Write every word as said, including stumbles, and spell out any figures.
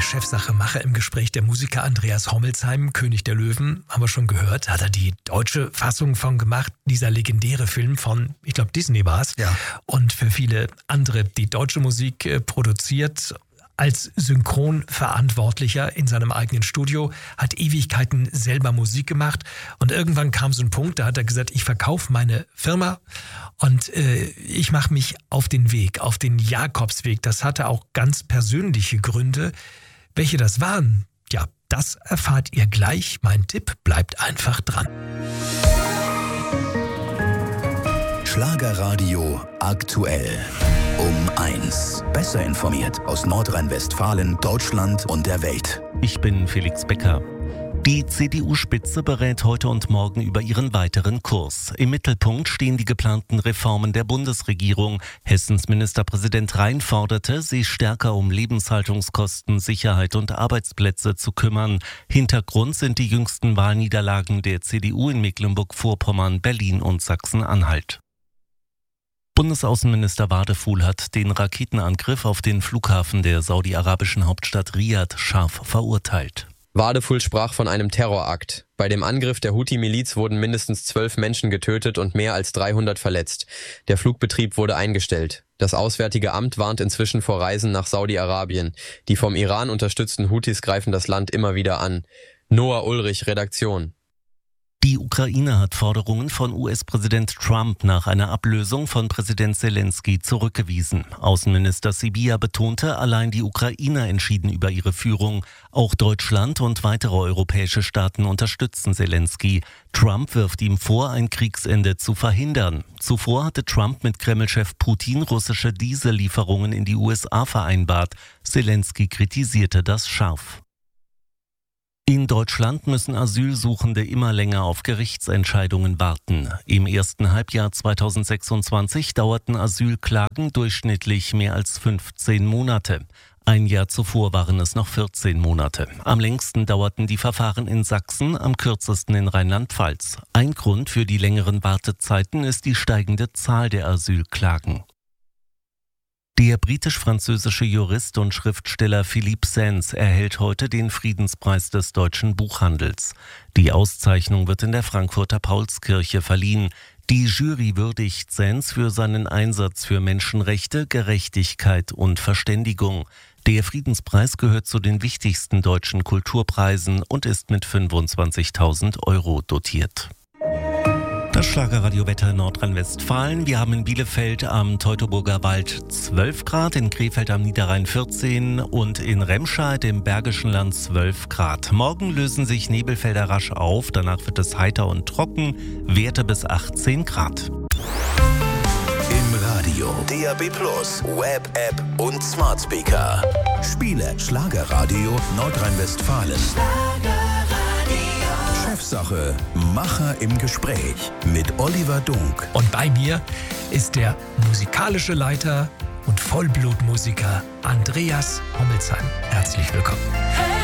Chefsache Macher im Gespräch. Der Musiker Andreas Hommelsheim, König der Löwen, haben wir schon gehört, hat er die deutsche Fassung von gemacht. Dieser legendäre Film von, ich glaube Disney war es. Ja. Und für viele andere die deutsche Musik äh, produziert. Als Synchronverantwortlicher in seinem eigenen Studio, hat Ewigkeiten selber Musik gemacht und irgendwann kam so ein Punkt, da hat er gesagt, ich verkaufe meine Firma und äh, ich mache mich auf den Weg, auf den Jakobsweg. Das hatte auch ganz persönliche Gründe. Welche das waren, ja, das erfahrt ihr gleich. Mein Tipp, bleibt einfach dran. Schlagerradio aktuell. Um eins. Besser informiert aus Nordrhein-Westfalen, Deutschland und der Welt. Ich bin Felix Becker. Die C D U-Spitze berät heute und morgen über ihren weiteren Kurs. Im Mittelpunkt stehen die geplanten Reformen der Bundesregierung. Hessens Ministerpräsident Rhein forderte, sich stärker um Lebenshaltungskosten, Sicherheit und Arbeitsplätze zu kümmern. Hintergrund sind die jüngsten Wahlniederlagen der C D U in Mecklenburg-Vorpommern, Berlin und Sachsen-Anhalt. Bundesaußenminister Wadefuhl hat den Raketenangriff auf den Flughafen der saudi-arabischen Hauptstadt Riad scharf verurteilt. Wadefuhl sprach von einem Terrorakt. Bei dem Angriff der Houthi-Miliz wurden mindestens zwölf Menschen getötet und mehr als dreihundert verletzt. Der Flugbetrieb wurde eingestellt. Das Auswärtige Amt warnt inzwischen vor Reisen nach Saudi-Arabien. Die vom Iran unterstützten Houthis greifen das Land immer wieder an. Noah Ulrich, Redaktion. Die Ukraine hat Forderungen von U S-Präsident Trump nach einer Ablösung von Präsident Zelensky zurückgewiesen. Außenminister Sybiha betonte, allein die Ukrainer entschieden über ihre Führung. Auch Deutschland und weitere europäische Staaten unterstützen Zelensky. Trump wirft ihm vor, ein Kriegsende zu verhindern. Zuvor hatte Trump mit Kreml-Chef Putin russische Diesellieferungen in die U S A vereinbart. Zelensky kritisierte das scharf. In Deutschland müssen Asylsuchende immer länger auf Gerichtsentscheidungen warten. Im ersten Halbjahr zweitausendsechsundzwanzig dauerten Asylklagen durchschnittlich mehr als fünfzehn Monate. Ein Jahr zuvor waren es noch vierzehn Monate. Am längsten dauerten die Verfahren in Sachsen, am kürzesten in Rheinland-Pfalz. Ein Grund für die längeren Wartezeiten ist die steigende Zahl der Asylklagen. Der britisch-französische Jurist und Schriftsteller Philippe Sands erhält heute den Friedenspreis des deutschen Buchhandels. Die Auszeichnung wird in der Frankfurter Paulskirche verliehen. Die Jury würdigt Sands für seinen Einsatz für Menschenrechte, Gerechtigkeit und Verständigung. Der Friedenspreis gehört zu den wichtigsten deutschen Kulturpreisen und ist mit fünfundzwanzigtausend Euro dotiert. Das Schlagerradiowetter in Nordrhein-Westfalen. Wir haben in Bielefeld am Teutoburger Wald zwölf Grad, in Krefeld am Niederrhein vierzehn und in Remscheid im Bergischen Land zwölf Grad. Morgen lösen sich Nebelfelder rasch auf, danach wird es heiter und trocken, Werte bis achtzehn Grad. Im Radio, D A B Plus, Web, App und Smart Speaker. Spiele Schlagerradio Nordrhein-Westfalen. Chefsache Macher im Gespräch mit Oliver Dunk. Und bei mir ist der musikalische Leiter und Vollblutmusiker Andreas Hommelsheim. Herzlich willkommen.